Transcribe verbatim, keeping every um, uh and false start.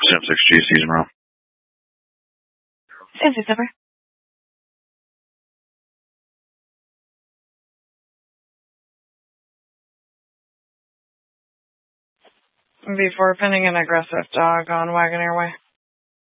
Sim six G, season row. Sim six over. Before pinning an aggressive dog on Wagoneer Way.